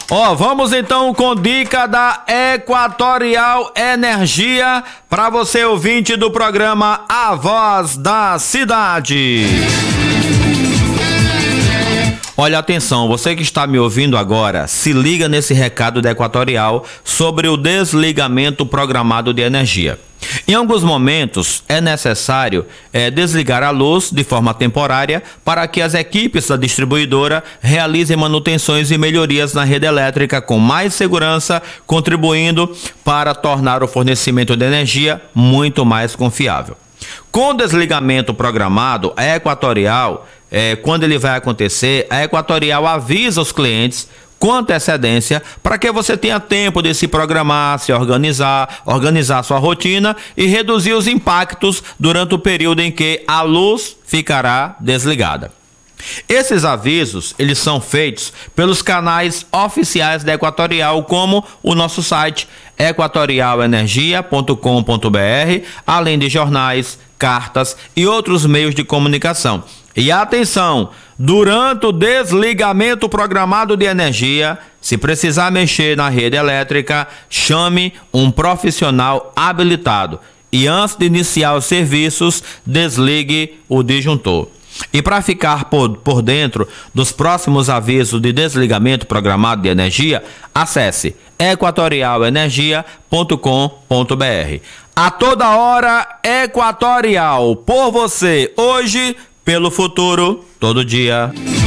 Vamos então com dica da Equatorial Energia para você ouvinte do programa A Voz da Cidade. Olha, atenção, você que está me ouvindo agora, se liga nesse recado da Equatorial sobre o desligamento programado de energia. Em alguns momentos é necessário desligar a luz de forma temporária para que as equipes da distribuidora realizem manutenções e melhorias na rede elétrica com mais segurança, contribuindo para tornar o fornecimento de energia muito mais confiável. Com o desligamento programado, a Equatorial, quando ele vai acontecer, a Equatorial avisa os clientes com antecedência para que você tenha tempo de se programar, se organizar sua rotina e reduzir os impactos durante o período em que a luz ficará desligada. Esses avisos, eles são feitos pelos canais oficiais da Equatorial, como o nosso site equatorialenergia.com.br, além de jornais, cartas e outros meios de comunicação. E atenção, durante o desligamento programado de energia, se precisar mexer na rede elétrica, chame um profissional habilitado e antes de iniciar os serviços, desligue o disjuntor. E para ficar por dentro dos próximos avisos de desligamento programado de energia, acesse equatorialenergia.com.br. A toda hora, Equatorial, por você, hoje, pelo futuro, todo dia.